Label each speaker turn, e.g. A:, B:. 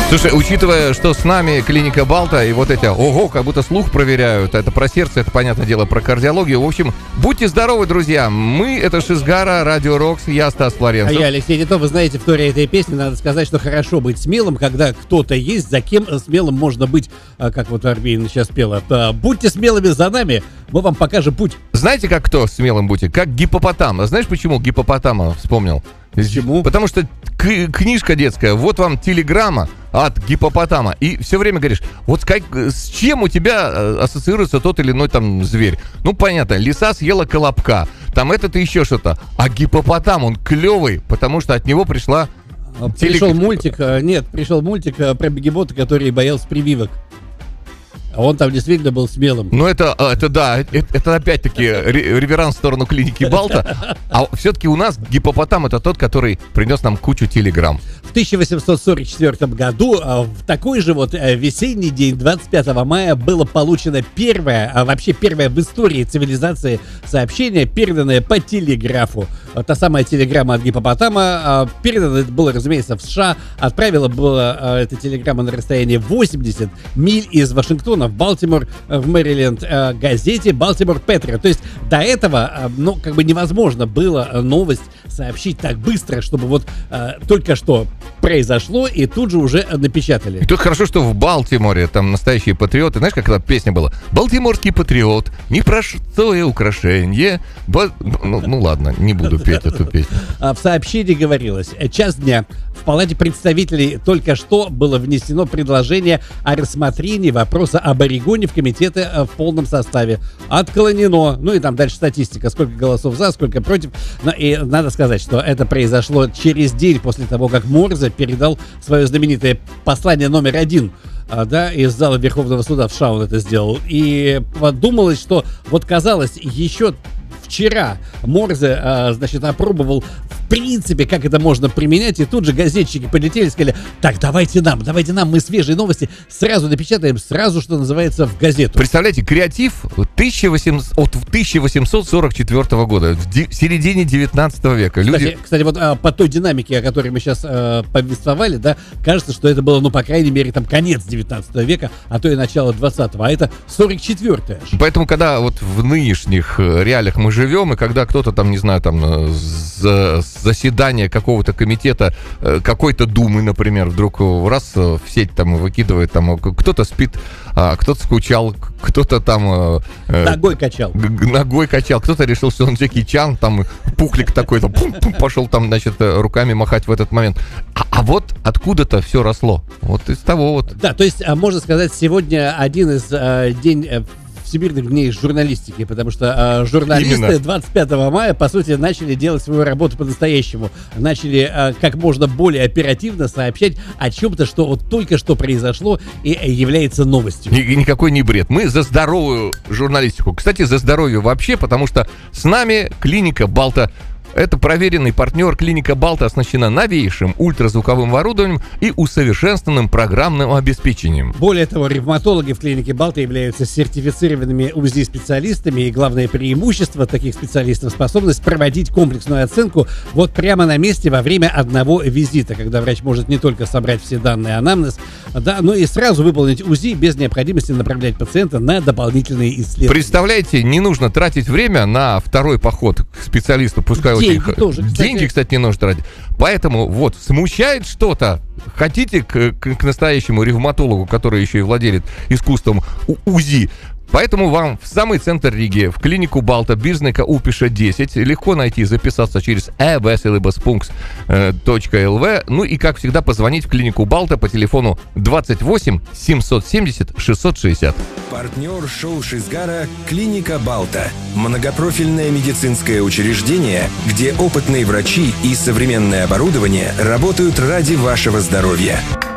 A: Слушай, учитывая, что с нами клиника Балта и вот эти, ого, как будто слух проверяют, это про сердце, это, понятное дело, про кардиологию. В общем, будьте здоровы, друзья. Мы, это Шизгара, Радио Рокс, я Стас Флоренцев.
B: А я Алексей Титов. Вы знаете, в торе этой песни надо сказать, что хорошо быть смелым, когда кто-то есть, за кем смелым можно быть, как вот Арбейн сейчас пела. Будьте смелыми за нами, мы вам покажем путь.
A: Знаете, как кто смелым будете? Как гиппопотам. А знаешь, почему гиппопотама вспомнил?
B: Почему?
A: Потому что книжка детская, вот вам телеграмма от гиппопотама. И все время говоришь, вот с чем у тебя ассоциируется тот или иной там зверь? Ну, понятно, лиса съела колобка, там это-то еще что-то. А гиппопотам, он клевый, потому что от него пришла...
B: Пришел мультик про бегемота, который боялся прививок. А он там действительно был смелым.
A: Ну, это опять-таки реверанс в сторону клиники Балта. А все-таки у нас гиппопотам — это тот, который принес нам кучу телеграмм.
B: В 1844 году, в такой же вот весенний день, 25 мая, было получено первое в истории цивилизации сообщение, переданное по телеграфу. Та самая телеграмма от гиппопотама. Передано это было, разумеется, в США. Отправила была эта телеграмма на расстоянии 80 миль из Вашингтона в Балтимор, в Мэриленд, газете «Балтимор Патриот». То есть до этого, невозможно было новость сообщить так быстро, чтобы вот только что произошло, и тут же уже напечатали.
A: И тут хорошо, что в Балтиморе там настоящие патриоты. Знаешь, как эта песня была? «Балтиморский патриот, непростое украшение». Ну ладно, не буду петь эту песню.
B: В сообщении говорилось: час дня. В Палате представителей только что было внесено предложение о рассмотрении вопроса об Орегоне в комитеты в полном составе. Отклонено. Ну и там дальше статистика, сколько голосов за, сколько против. И надо сказать, что это произошло через день после того, как Морзе передал свое знаменитое послание номер 1. Из зала Верховного суда в США он это сделал. И подумалось, что вот казалось, еще вчера Морзе, опробовал в принципе, как это можно применять, и тут же газетчики полетели и сказали: так, давайте нам, мы свежие новости сразу напечатаем, сразу, что называется, в газету.
A: Представляете, креатив от 1844 года, в середине 19 века.
B: Кстати, вот по той динамике, о которой мы сейчас повествовали, кажется, что это было, по крайней мере, там конец 19 века, а то и начало 20-го, а это 44-е.
A: Поэтому, когда вот в нынешних реалиях мы живем, и когда кто-то там, не знаю, там заседание какого-то комитета, какой-то думы, например, вдруг раз в сеть там выкидывает, там кто-то спит, кто-то скучал, кто-то там...
B: Ногой качал,
A: кто-то решил, что он Джеки Чан, там пухлик такой-то, пошел там, руками махать в этот момент. А вот откуда-то все росло. Вот из того вот.
B: Да, то есть, можно сказать, сегодня один из день всемирных дней журналистики, потому что журналисты именно 25 мая, по сути, начали делать свою работу по-настоящему. Начали как можно более оперативно сообщать о чем-то, что вот только что произошло и является новостью.
A: Никакой не бред. Мы за здоровую журналистику. Кстати, за здоровье вообще, потому что с нами клиника Балта. Это проверенный партнер. Клиника Балта оснащена новейшим ультразвуковым оборудованием и усовершенствованным программным обеспечением.
B: Более того, ревматологи в клинике Балта являются сертифицированными УЗИ-специалистами, и главное преимущество таких специалистов — способность проводить комплексную оценку вот прямо на месте во время одного визита, когда врач может не только собрать все данные анамнез, но и сразу выполнить УЗИ без необходимости направлять пациента на дополнительные исследования.
A: Представляете, не нужно тратить время на второй поход к специалисту, пускай деньги, кстати, не нужно тратить. Поэтому вот, смущает что-то, хотите к настоящему ревматологу, который еще и владеет искусством УЗИ, поэтому вам в самый центр Риги, в клинику Балта, Бирзнека Упиша 10, легко найти, записаться через eveselibus.lv, ну и, как всегда, позвонить в клинику Балта по телефону 28 770 660.
C: Партнер шоу Шизгара — клиника Балта. Многопрофильное медицинское учреждение, где опытные врачи и современное оборудование работают ради вашего здоровья.